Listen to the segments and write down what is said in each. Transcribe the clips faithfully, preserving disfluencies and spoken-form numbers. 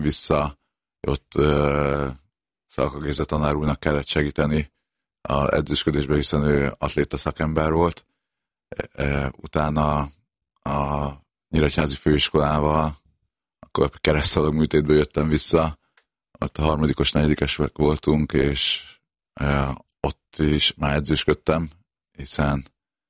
vissza, ott uh, Szalka Géza tanár úrnak kellett segíteni az edzősködésben, hiszen ő atléta szakember volt. Uh, utána a Nyíregyházi főiskolával, akkor keresztalog műtétből jöttem vissza, ott a harmadikos, negyedikesek voltunk, és uh, ott is már edzősködtem, hiszen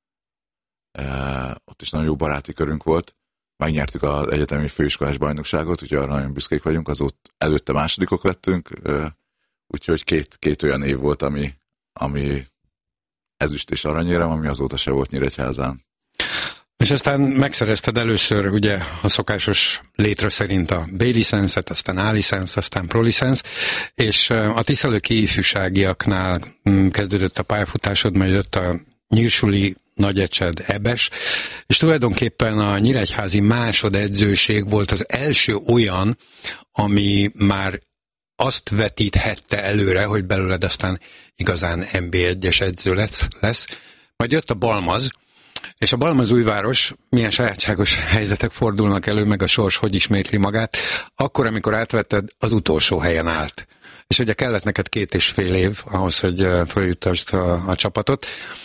uh, ott is nagyon jó baráti körünk volt. Megnyertük az egyetemi főiskolás bajnokságot, úgyhogy arra nagyon büszkék vagyunk, azóta előtte másodikok lettünk, uh, úgyhogy két, két olyan év volt, ami, ami ezüst és aranyérem, ami azóta se volt Nyíregyházán. És aztán megszerezted először ugye a szokásos létre szerint a B-licenszet, aztán A-licensz, aztán Pro-licensz, és a Tiszalöki ifjúságiaknál kezdődött a pályafutásod, majd jött a Nyírsuli, Nagyecsed, Ebes, és tulajdonképpen a nyíregyházi másodedzőség volt az első olyan, ami már azt vetíthette előre, hogy belőled aztán igazán en bé egyes edző lesz. Majd jött a Balmaz, és a Balmazújváros, milyen sajátságos helyzetek fordulnak elő, meg a sors hogy ismétli magát, akkor, amikor átvetted, az utolsó helyen állt. És ugye kellett neked két és fél év ahhoz, hogy feljutasd a, a csapatot.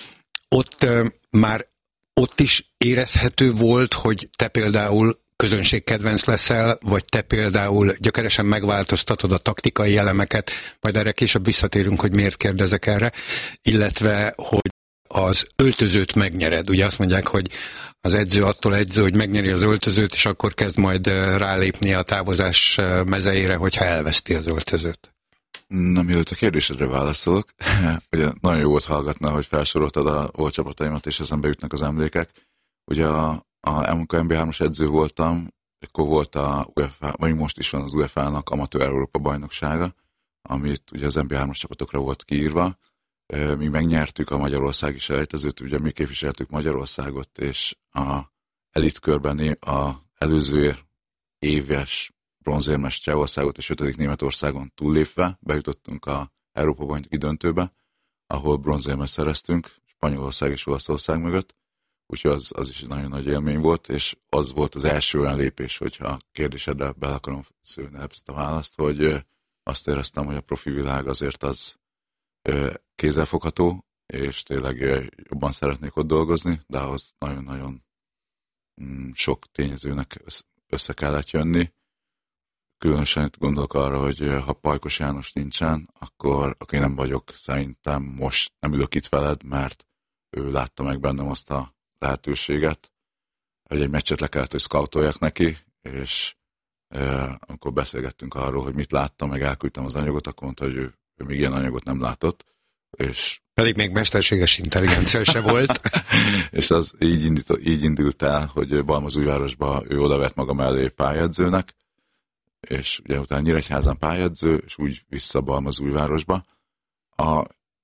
Ott uh, már ott is érezhető volt, hogy te például közönségkedvenc leszel, vagy te például gyökeresen megváltoztatod a taktikai elemeket, majd erre később visszatérünk, hogy miért kérdezek erre, illetve, hogy az öltözőt megnyered. Ugye azt mondják, hogy az edző attól edző, hogy megnyeri az öltözőt, és akkor kezd majd rálépni a távozás mezeire, hogyha elveszti az öltözőt. Na, mielőtt a kérdésedre válaszolok, ugye nagyon jó volt hallgatni, hogy felsoroltad a volt csapataimat, és ezen beütnek az emlékek. Ugye a, a em ká em bé hármas edző voltam, akkor volt a u ef á, vagy most is van az u ef á-nak amatőr Európa bajnoksága, amit ugye az em bé hármas csapatokra volt kiírva. Mi megnyertük a magyarországi selejtezőt, ugye mi képviseltük Magyarországot, és a elitkörben a előző éves bronzérmes Csehországot és ötödik Németországon túllépve bejutottunk a Európa bajnoki döntőbe, ahol bronzérmet szereztünk, Spanyolország és Olaszország mögött, úgyhogy az, az is egy nagyon nagy élmény volt, és az volt az első olyan lépés, hogyha a kérdésedre bele akarom szőni ezt a választ, hogy azt éreztem, hogy a profi világ azért az kézzelfogható, és tényleg jobban szeretnék ott dolgozni, de ahhoz nagyon-nagyon sok tényezőnek össze kellett jönni. Különösen gondolok arra, hogy ha Pajkos János nincsen, akkor, akkor én nem vagyok, szerintem most nem ülök itt veled, mert ő látta meg bennem azt a lehetőséget, hogy egy meccset le kellett, hogy scoutoljak neki, és eh, amikor beszélgettünk arról, hogy mit láttam, meg elküldtem az anyagot, akkor mondta, hogy ő, ő még ilyen anyagot nem látott. És pedig még mesterséges intelligencia se volt. És az így, indít, így indult el, hogy Balmazújvárosba ő odavett maga mellé pályadzőnek, és ugye utána Nyíregyházán pályadző, és úgy vissza Balmazújvárosba. A,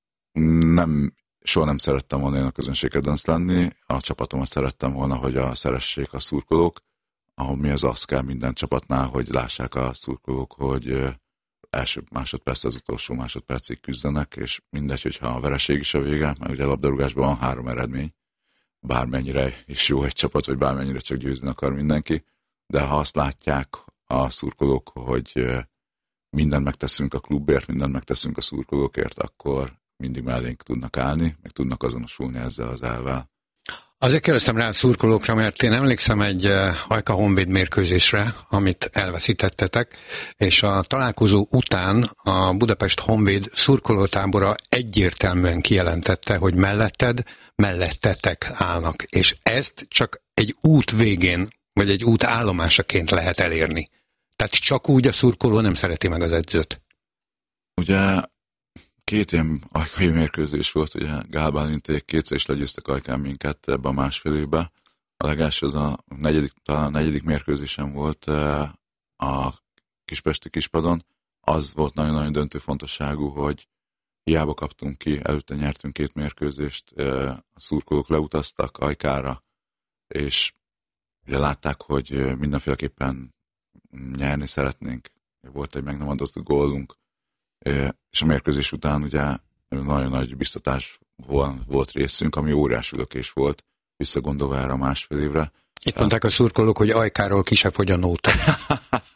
nem, soha nem szerettem volna én a közönségkedvenc lenni, a csapatomat szerettem volna, hogy a szeressék a szurkolók, ahol mi az az kell minden csapatnál, hogy lássák a szurkolók, hogy első másodperc az utolsó másodpercig küzdenek, és mindegy, hogyha a vereség is a vége, mert ugye a labdarúgásban van három eredmény, bármennyire is jó egy csapat, vagy bármennyire csak győzni akar mindenki, de ha azt látják a szurkolók, hogy mindent megteszünk a klubért, mindent megteszünk a szurkolókért, akkor mindig mellénk tudnak állni, meg tudnak azonosulni ezzel az elvvel. Azért kérdeztem rá a szurkolókra, mert én emlékszem egy Ajka Honvéd mérkőzésre, amit elveszítettetek, és a találkozó után a Budapest Honvéd szurkolótábora egyértelműen kijelentette, hogy melletted, mellettetek állnak, és ezt csak egy út végén, vagy egy út állomásaként lehet elérni. Tehát csak úgy a szurkoló nem szereti meg az edzőt. Ugye két ilyen ajkai mérkőzés volt, ugye Gál Bálinték kétszer is legyőztek Ajkán minket ebben a másfél évben. A legelső az a negyedik, talán a negyedik mérkőzésem volt a Kispesti Kispadon. Az volt nagyon-nagyon döntő fontosságú, hogy hiába kaptunk ki, előtte nyertünk két mérkőzést, a szurkolók leutaztak Ajkára, és ugye látták, hogy mindenféleképpen nyerni szeretnénk. Volt egy meg nem adott gólunk, és a mérkőzés után ugye nagyon nagy biztatás volt részünk, ami óriási lökés volt, visszagondolva erre a másfél évre. Itt mondták a szurkolók, hogy Ajkáról ki se fogy a nóta.